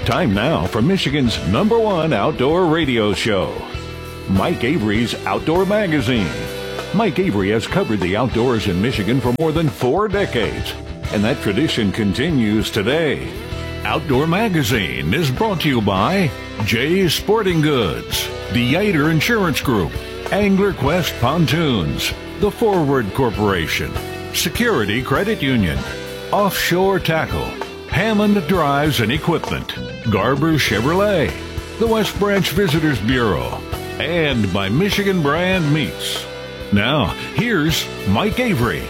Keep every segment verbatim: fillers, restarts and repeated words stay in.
Time now for Michigan's number one outdoor radio show, Mike Avery's Outdoor Magazine. Mike Avery has covered the outdoors in Michigan for more than four decades, and that tradition continues today. Outdoor Magazine is brought to you by Jay's Sporting Goods, the Yater Insurance Group, Angler Quest Pontoons, The Forward Corporation, Security Credit Union, Offshore Tackle, Hammond Drives and Equipment, Garber Chevrolet, the West Branch Visitors Bureau, and by Michigan Brand Meats. Now, here's Mike Avery.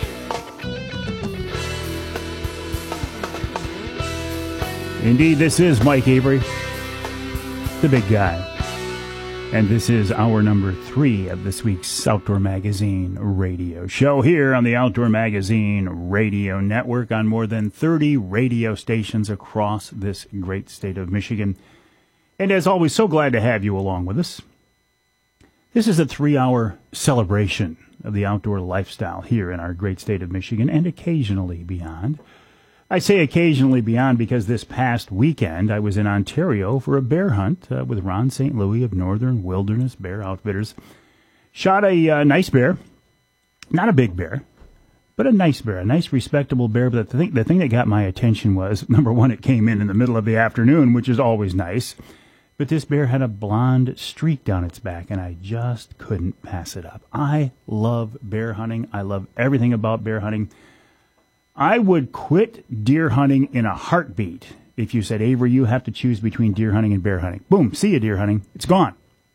Indeed, this is Mike Avery, the big guy. And this is hour number three of this week's Outdoor Magazine radio show here on the Outdoor Magazine radio network on more than thirty radio stations across this great state of Michigan. And as always, so glad to have you along with us. This is a three-hour celebration of the outdoor lifestyle here in our great state of Michigan and occasionally beyond. I say occasionally beyond because this past weekend I was in Ontario for a bear hunt uh, with Ron Saint Louis of Northern Wilderness Bear Outfitters. Shot a uh, nice bear, not a big bear, but a nice bear, a nice respectable bear. But the thing, the thing that got my attention was, number one, it came in in the middle of the afternoon, which is always nice. But this bear had a blonde streak down its back, and I just couldn't pass it up. I love bear hunting. I love everything about bear hunting. I would quit deer hunting in a heartbeat if you said, Avery, you have to choose between deer hunting and bear hunting. Boom, see you deer hunting. It's gone.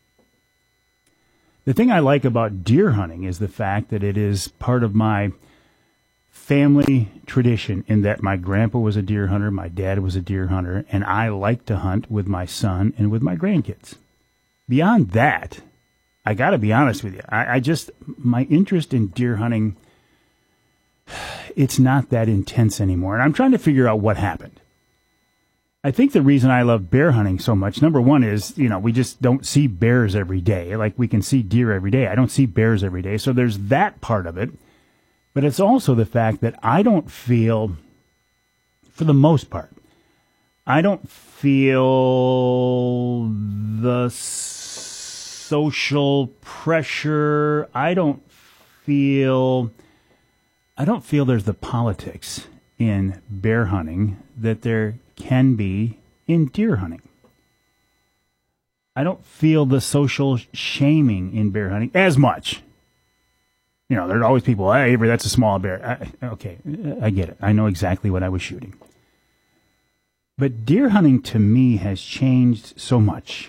The thing I like about deer hunting is the fact that it is part of my family tradition in that my grandpa was a deer hunter, my dad was a deer hunter, and I like to hunt with my son and with my grandkids. Beyond that, I got to be honest with you, I, I just, my interest in deer hunting, it's not that intense anymore. And I'm trying to figure out what happened. I think the reason I love bear hunting so much, number one is, you know, we just don't see bears every day. Like we can see deer every day. I don't see bears every day. So there's that part of it. But it's also the fact that I don't feel, for the most part, I don't feel the social pressure. I don't feel... I don't feel there's the politics in bear hunting that there can be in deer hunting. I don't feel the social shaming in bear hunting as much. You know, there are always people, hey, Avery, that's a small bear. I, okay, I get it. I know exactly what I was shooting. But deer hunting to me has changed so much.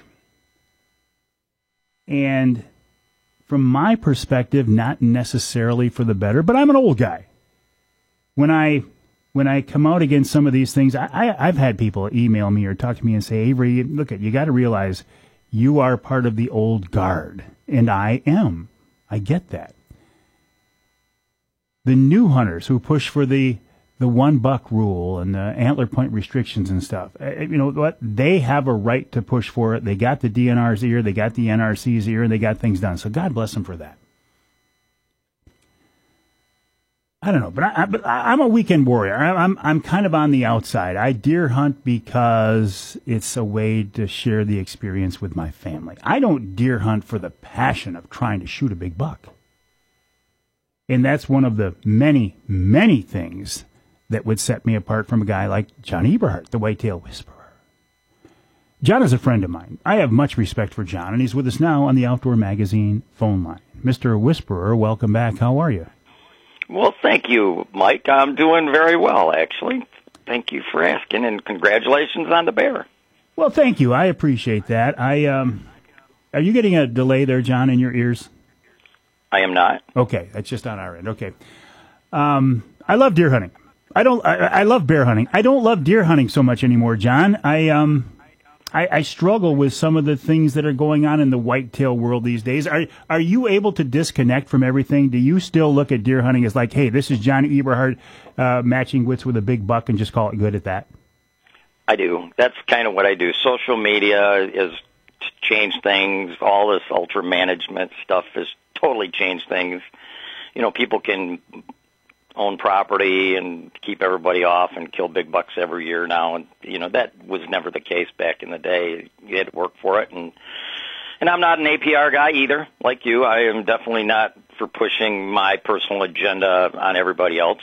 And from my perspective, not necessarily for the better, but I'm an old guy. When I when I come out against some of these things, I, I, I've had people email me or talk to me and say, Avery, look, you got to realize you are part of the old guard. And I am. I get that. The new hunters who push for the the one buck rule and the antler point restrictions and stuff, you know what? They have a right to push for it. They got the D N R's ear, they got the N R C's ear, and they got things done. So God bless them for that. I don't know, but, I, but I'm a weekend warrior. I'm I'm kind of on the outside. I deer hunt because it's a way to share the experience with my family. I don't deer hunt for the passion of trying to shoot a big buck. And that's one of the many, many things that would set me apart from a guy like John Eberhardt, the Whitetail Whisperer. John is a friend of mine. I have much respect for John, and he's with us now on the Outdoor Magazine phone line. Mister Whisperer, welcome back. How are you? Well, thank you, Mike. I'm doing very well, actually. Thank you for asking, and congratulations on the bear. Well, thank you. I appreciate that. I um, are you getting a delay there, John, in your ears? I am not. Okay, that's just on our end. Okay. Um, I love deer hunting. I don't. I, I love bear hunting. I don't love deer hunting so much anymore, John. I um, I, I struggle with some of the things that are going on in the whitetail world these days. Are Are you able to disconnect from everything? Do you still look at deer hunting as like, hey, this is John Eberhardt uh, matching wits with a big buck, and just call it good at that? I do. That's kind of what I do. Social media has changed things. All this ultra management stuff has totally changed things. You know, people can own property and keep everybody off and kill big bucks every year now. And, you know, that was never the case back in the day. You had to work for it. And, and I'm not an A P R guy either, like you. I am definitely not for pushing my personal agenda on everybody else.